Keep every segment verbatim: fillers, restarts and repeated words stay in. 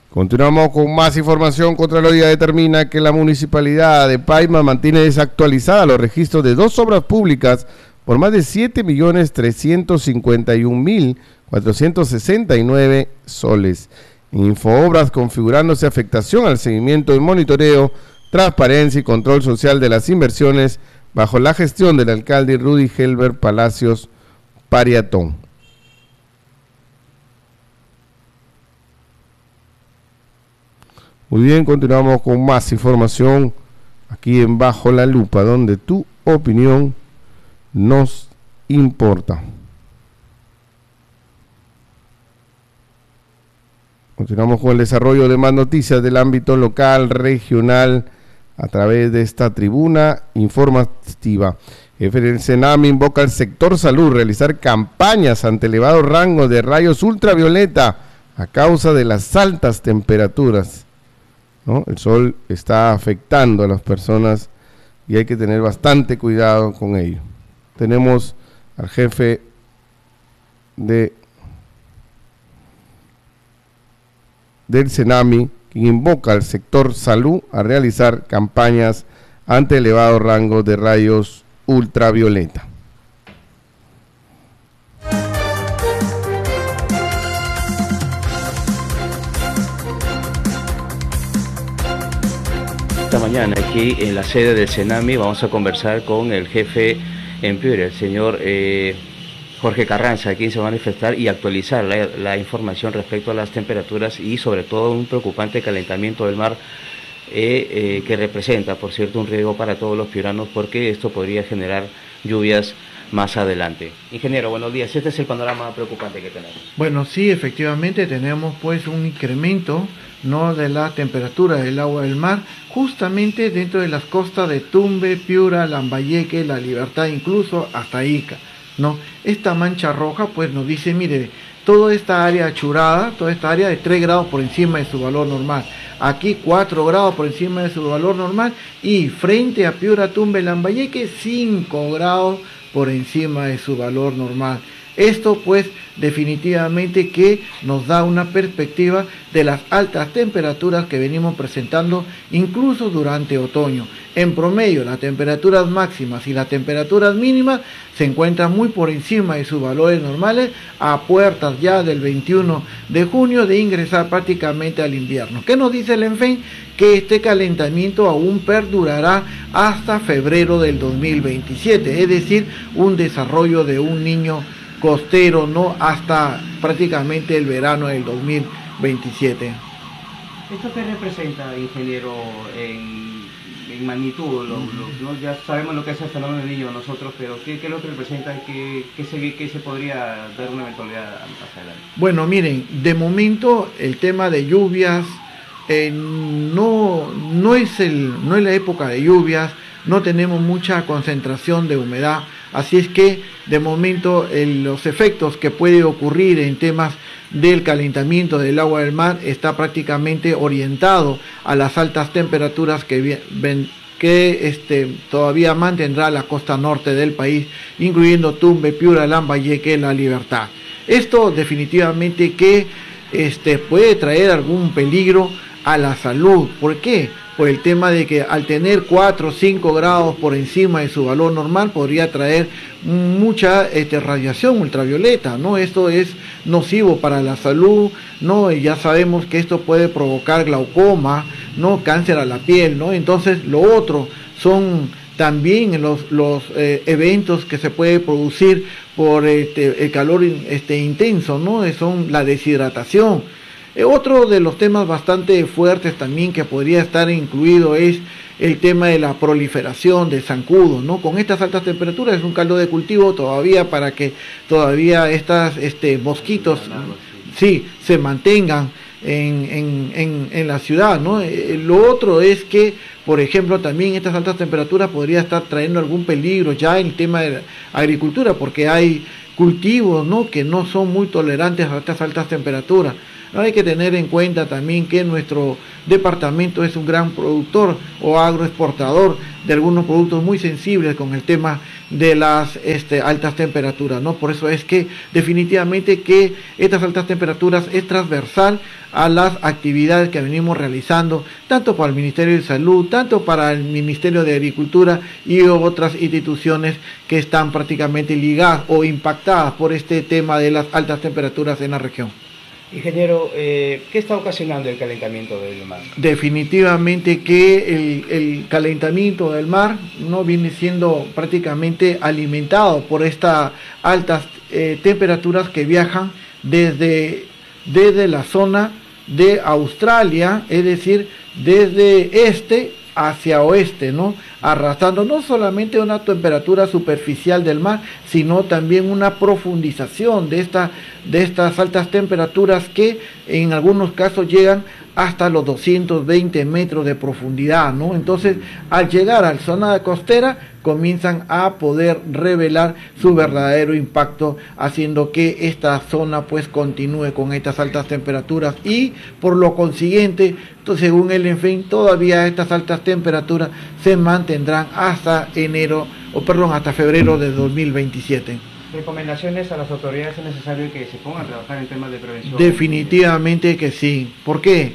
Continuamos con más información. Contraloría determina que la municipalidad de Paima mantiene desactualizada los registros de dos obras públicas por más de siete millones trescientos cincuenta y un mil cuatrocientos sesenta y nueve soles. Infoobras configurándose afectación al seguimiento y monitoreo, transparencia y control social de las inversiones bajo la gestión del alcalde Rudy Helber Palacios Pariatón. Muy bien, continuamos con más información aquí en Bajo la Lupa, donde tu opinión nos importa. Continuamos con el desarrollo de más noticias del ámbito local, regional, a través de esta tribuna informativa. Jefe del Senam invoca al sector salud realizar campañas ante elevado rango de rayos ultravioleta a causa de las altas temperaturas, ¿no? El sol está afectando a las personas y hay que tener bastante cuidado con ello. Tenemos al jefe de del Senami, quien invoca al sector salud a realizar campañas ante elevado rango de rayos ultravioleta. Esta mañana aquí en la sede del Senami vamos a conversar con el jefe en Piura, el señor eh, Jorge Carranza, quien se va a manifestar y actualizar la, la información respecto a las temperaturas y sobre todo un preocupante calentamiento del mar eh, eh, que representa, por cierto, un riesgo para todos los piuranos porque esto podría generar lluvias más adelante. Ingeniero, buenos días. Este es el panorama preocupante que tenemos. Bueno, sí, efectivamente tenemos pues un incremento no de la temperatura del agua del mar, justamente dentro de las costas de Tumbe, Piura, Lambayeque, La Libertad, incluso hasta Ica, ¿no? Esta mancha roja pues nos dice, mire, toda esta área achurada, toda esta área de tres grados por encima de su valor normal, aquí cuatro grados por encima de su valor normal, y frente a Piura, Tumbe, Lambayeque, cinco grados por encima de su valor normal. Esto pues definitivamente que nos da una perspectiva de las altas temperaturas que venimos presentando incluso durante otoño. En promedio las temperaturas máximas y las temperaturas mínimas se encuentran muy por encima de sus valores normales a puertas ya del veintiuno de junio de ingresar prácticamente al invierno. ¿Qué nos dice el ENFEN? Que este calentamiento aún perdurará hasta febrero del dos mil veintisiete, es decir, un desarrollo de un niño costero, no hasta prácticamente el verano del dos mil veintisiete. ¿Esto qué representa, ingeniero, en, en magnitud? Lo, lo, ¿no? Ya sabemos lo que es el fenómeno del niño nosotros, pero ¿qué, qué es lo que representa? ¿Qué, qué, se, ¿Qué se podría dar una eventualidad hacia adelante? Bueno, miren, de momento el tema de lluvias eh, no, no, es el, no es la época de lluvias, no tenemos mucha concentración de humedad, así es que de momento el, los efectos que puede ocurrir en temas del calentamiento del agua del mar está prácticamente orientado a las altas temperaturas que, ven, que este, todavía mantendrá la costa norte del país, incluyendo Tumbe, Piura, Lambayeque, La Libertad. Esto definitivamente que este, puede traer algún peligro a la salud. ¿Por qué? Por el tema de que al tener cuatro o cinco grados por encima de su valor normal podría traer mucha este, radiación ultravioleta, ¿no? Esto es nocivo para la salud, ¿no? Y ya sabemos que esto puede provocar glaucoma, ¿no? Cáncer a la piel, ¿no? Entonces lo otro son también los, los eh, eventos que se puede producir por este, el calor este, intenso, ¿no? Son la deshidratación. Otro de los temas bastante fuertes también que podría estar incluido es el tema de la proliferación de zancudos, ¿no? Con estas altas temperaturas es un caldo de cultivo todavía para que todavía estas este, mosquitos sí, se mantengan en, en, en, en la ciudad, ¿no? Eh, lo otro es que, por ejemplo, también estas altas temperaturas podría estar trayendo algún peligro ya en el tema de la agricultura, porque hay cultivos, ¿no? que no son muy tolerantes a estas altas temperaturas. No hay que tener en cuenta también que nuestro departamento es un gran productor o agroexportador de algunos productos muy sensibles con el tema de las este, altas temperaturas, ¿no? Por eso es que definitivamente que estas altas temperaturas es transversal a las actividades que venimos realizando, tanto para el Ministerio de Salud, tanto para el Ministerio de Agricultura y otras instituciones que están prácticamente ligadas o impactadas por este tema de las altas temperaturas en la región. Ingeniero, eh, ¿qué está ocasionando el calentamiento del mar? Definitivamente que el, el calentamiento del mar no viene siendo prácticamente alimentado por estas altas eh, temperaturas que viajan desde, desde la zona de Australia, es decir, desde este hacia oeste, ¿no? Arrastrando no solamente una temperatura superficial del mar, sino también una profundización de, esta, de estas altas temperaturas que en algunos casos llegan hasta los doscientos veinte metros de profundidad, ¿no? Entonces, al llegar a la zona costera, comienzan a poder revelar su verdadero impacto, haciendo que esta zona pues continúe con estas altas temperaturas y por lo consiguiente, según el ENFEN, todavía estas altas temperaturas se mantendrán hasta enero, o perdón, hasta febrero de dos mil veintisiete. ¿Recomendaciones a las autoridades es necesario que se pongan a trabajar en temas de prevención? Definitivamente que sí. ¿Por qué?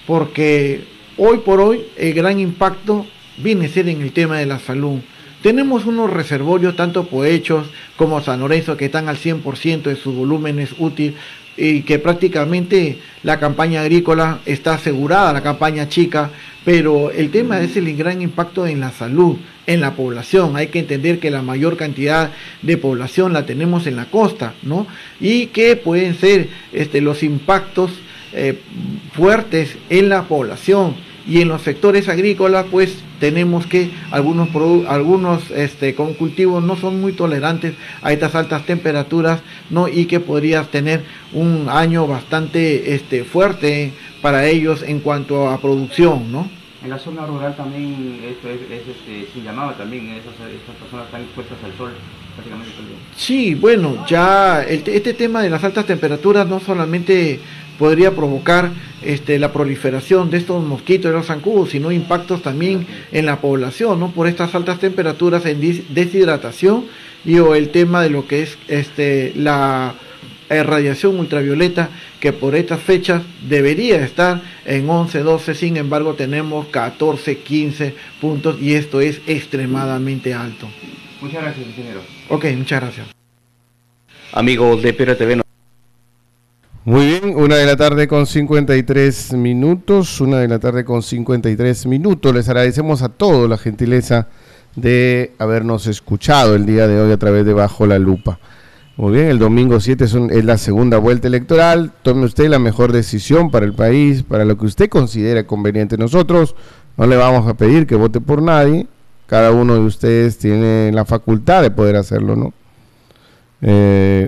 Porque hoy por hoy el gran impacto viene a ser en el tema de la salud. Tenemos unos reservorios, tanto Poechos como San Lorenzo, que están al cien por ciento de sus volúmenes útiles y que prácticamente la campaña agrícola está asegurada, la campaña chica, pero el tema es el gran impacto en la salud, en la población. Hay que entender que la mayor cantidad de población la tenemos en la costa, ¿no? Y que pueden ser este, los impactos eh, fuertes en la población. Y en los sectores agrícolas, pues tenemos que algunos algunos este, con cultivos no son muy tolerantes a estas altas temperaturas, ¿no? Y que podrías tener un año bastante este, fuerte para ellos en cuanto a producción, ¿no? En la zona rural también esto es, es, este, se llamaba también, esas, esas personas están expuestas al sol prácticamente todo el día. Sí, bueno, ya el, este tema de las altas temperaturas no solamente podría provocar este, la proliferación de estos mosquitos de los zancudos, sino impactos también en la población, ¿no? Por estas altas temperaturas en deshidratación y o el tema de lo que es este, la radiación ultravioleta, que por estas fechas debería estar en once, doce, sin embargo tenemos catorce, quince puntos y esto es extremadamente alto. Muchas gracias, ingeniero. Ok, muchas gracias. Amigos de Pera T V. Muy bien, una de la tarde con cincuenta y tres minutos, una de la tarde con cincuenta y tres minutos. Les agradecemos a todos la gentileza de habernos escuchado el día de hoy a través de Bajo la Lupa. Muy bien, el domingo siete es, un, es la segunda vuelta electoral. Tome usted la mejor decisión para el país, para lo que usted considere conveniente. Nosotros no le vamos a pedir que vote por nadie. Cada uno de ustedes tiene la facultad de poder hacerlo, ¿no? Eh...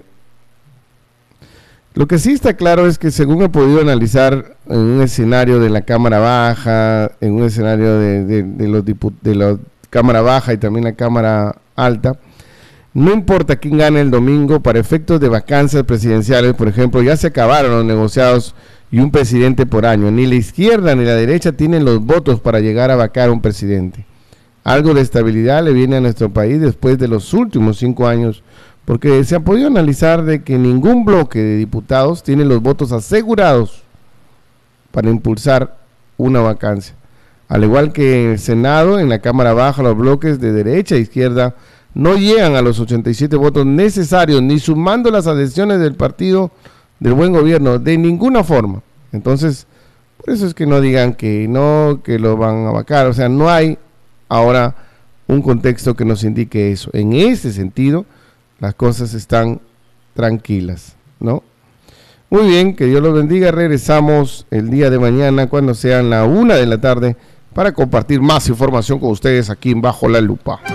Lo que sí está claro es que según he podido analizar en un escenario de la Cámara Baja, en un escenario de, de, de, los de la Cámara Baja y también la Cámara Alta, no importa quién gane el domingo, para efectos de vacancias presidenciales, por ejemplo, ya se acabaron los negociados y un presidente por año. Ni la izquierda ni la derecha tienen los votos para llegar a vacar a un presidente. Algo de estabilidad le viene a nuestro país después de los últimos cinco años, porque se ha podido analizar de que ningún bloque de diputados tiene los votos asegurados para impulsar una vacancia. Al igual que en el Senado, en la Cámara Baja, los bloques de derecha e izquierda no llegan a los ochenta y siete votos necesarios, ni sumando las adhesiones del Partido del Buen Gobierno, de ninguna forma. Entonces, por eso es que no digan que no, que lo van a vacar. O sea, no hay ahora un contexto que nos indique eso. En ese sentido, las cosas están tranquilas, ¿no? Muy bien, que Dios los bendiga. Regresamos el día de mañana cuando sean la una de la tarde para compartir más información con ustedes aquí en Bajo la Lupa.